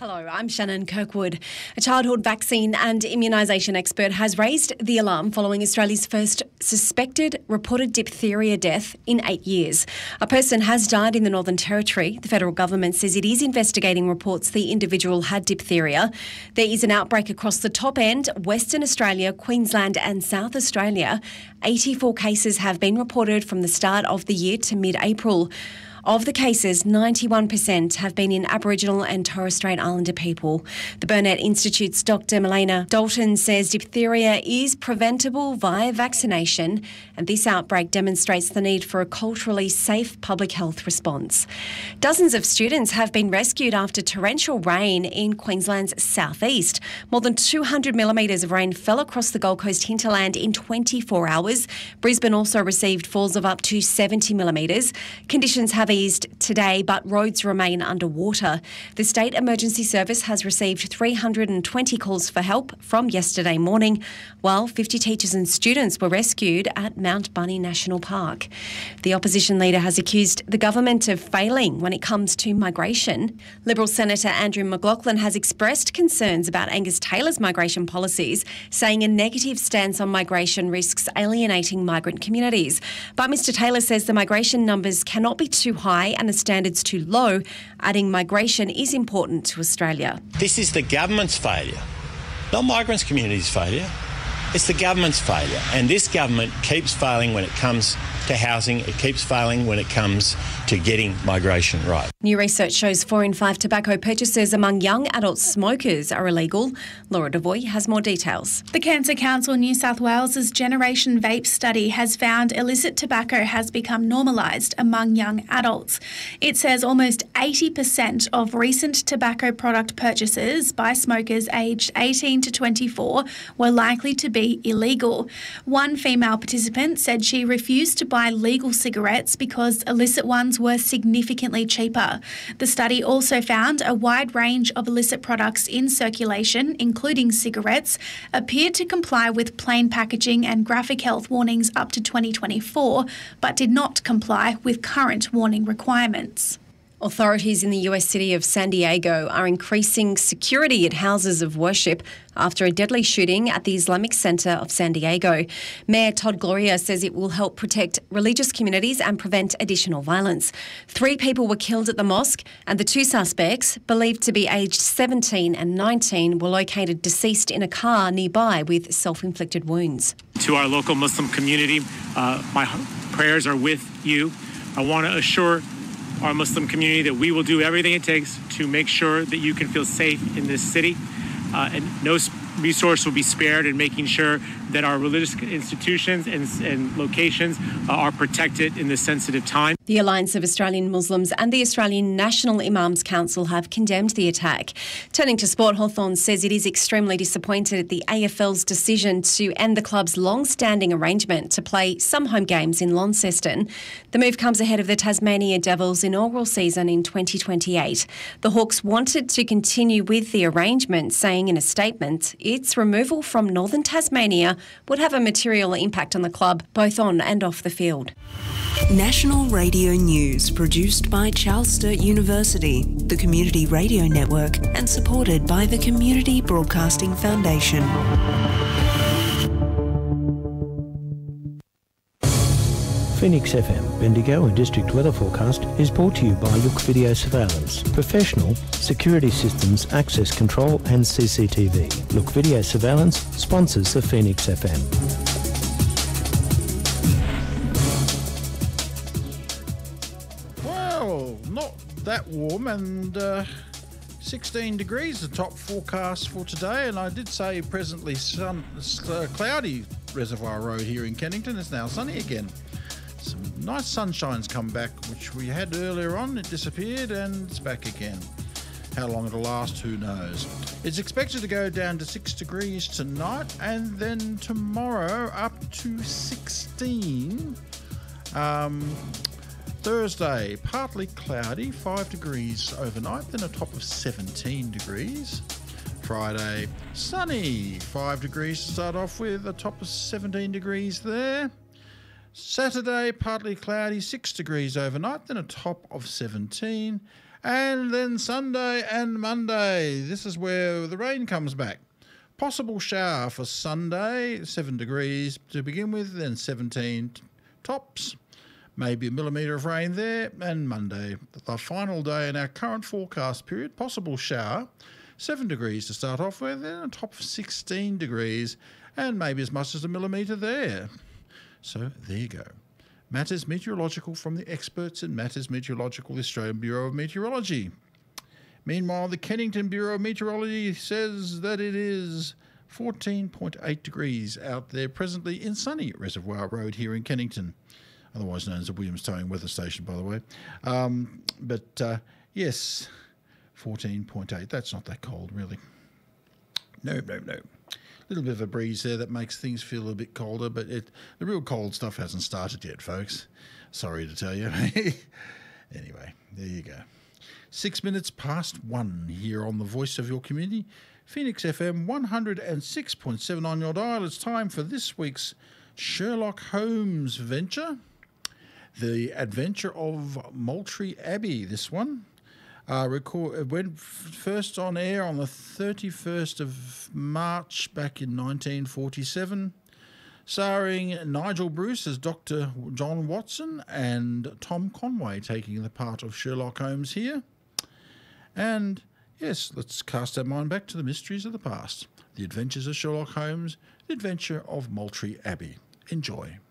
Hello, I'm Shannon Kirkwood. A childhood vaccine and immunisation expert has raised the alarm following Australia's first suspected reported diphtheria death in 8 years. A person has died in the Northern Territory. The federal government says it is investigating reports the individual had diphtheria. There is an outbreak across the top end, Western Australia, Queensland and South Australia. 84 cases have been reported from the start of the year to mid-April. Of the cases, 91% have been in Aboriginal and Torres Strait Islander people. The Burnett Institute's Dr. Melena Dalton says diphtheria is preventable via vaccination, and this outbreak demonstrates the need for a culturally safe public health response. Dozens of students have been rescued after torrential rain in Queensland's southeast. More than 200 millimetres of rain fell across the Gold Coast hinterland in 24 hours. Brisbane also received falls of up to 70 millimetres. Conditions have eased today, but roads remain underwater. The State Emergency Service has received 320 calls for help from yesterday morning, while 50 teachers and students were rescued at Mount Bunny National Park. The opposition leader has accused the government of failing when it comes to migration. Liberal Senator Andrew McLaughlin has expressed concerns about Angus Taylor's migration policies, saying a negative stance on migration risks alienating migrant communities. But Mr Taylor says the migration numbers cannot be too high and the standards too low, adding migration is important to Australia. This is the government's failure, not migrants' community's failure. It's the government's failure, and this government keeps failing when it comes to housing. It keeps failing when it comes to getting migration right. New research shows 4 in 5 tobacco purchases among young adult smokers are illegal. Laura Devoy has more details. The Cancer Council New South Wales's Generation Vape study has found illicit tobacco has become normalised among young adults. It says almost 80% of recent tobacco product purchases by smokers aged 18 to 24 were likely to be illegal. One female participant said she refused to buy legal cigarettes because illicit ones were significantly cheaper. The study also found a wide range of illicit products in circulation, including cigarettes, appeared to comply with plain packaging and graphic health warnings up to 2024, but did not comply with current warning requirements. Authorities in the US city of San Diego are increasing security at houses of worship after a deadly shooting at the Islamic Center of San Diego. Mayor Todd Gloria says it will help protect religious communities and prevent additional violence. 3 people were killed at the mosque, and the 2 suspects, believed to be aged 17 and 19, were located deceased in a car nearby with self-inflicted wounds. To our local Muslim community, my prayers are with you. I want to assure our Muslim community that we will do everything it takes to make sure that you can feel safe in this city, and no resource will be spared in making sure that our religious institutions and locations are protected in this sensitive time. The Alliance of Australian Muslims and the Australian National Imams Council have condemned the attack. Turning to sport, Hawthorn says it is extremely disappointed at the AFL's decision to end the club's long-standing arrangement to play some home games in Launceston. The move comes ahead of the Tasmania Devils' inaugural season in 2028. The Hawks wanted to continue with the arrangement, saying in a statement, its removal from northern Tasmania would have a material impact on the club, both on and off the field. National Radio News, produced by Charles Sturt University, the Community Radio Network, and supported by the Community Broadcasting Foundation. Phoenix FM, Bendigo and District Weather Forecast is brought to you by Look Video Surveillance. Professional security systems, access control and CCTV. Look Video Surveillance sponsors the Phoenix FM. Well, not that warm, and 16 degrees the top forecast for today, and I did say presently cloudy Reservoir Road here in Kennington. It's now sunny again. Some nice sunshine's come back, which we had earlier on. It disappeared and it's back again. How long it'll last, who knows. It's expected to go down to 6 degrees tonight, and then tomorrow up to 16. Thursday, partly cloudy, 5 degrees overnight, then a top of 17 degrees. Friday, sunny, 5 degrees to start off with, a top of 17 degrees there. Saturday, partly cloudy, 6 degrees overnight, then a top of 17. And then Sunday and Monday, this is where the rain comes back. Possible shower for Sunday, 7 degrees to begin with, then 17 tops. Maybe a millimetre of rain there. And Monday, the final day in our current forecast period, possible shower, 7 degrees to start off with, then a top of 16 degrees, and maybe as much as a millimetre there. So there you go. Matters meteorological from the experts in Matters Meteorological, Australian Bureau of Meteorology. Meanwhile, the Kennington Bureau of Meteorology says that it is 14.8 degrees out there presently in sunny Reservoir Road here in Kennington, otherwise known as the Williams Towing Weather Station, by the way. Yes, 14.8. That's not that cold, really. No. A little bit of a breeze there that makes things feel a bit colder, but the real cold stuff hasn't started yet, folks. Sorry to tell you. Anyway, there you go. 6 minutes past 1 here on the voice of your community, Phoenix FM 106.7 on your dial. It's time for this week's Sherlock Holmes venture, The Adventure of Moultrie Abbey, this one. It went first on air on the 31st of March back in 1947, starring Nigel Bruce as Dr. John Watson and Tom Conway taking the part of Sherlock Holmes here. And yes, let's cast our mind back to the mysteries of the past. The Adventures of Sherlock Holmes, The Adventure of Moultrie Abbey. Enjoy.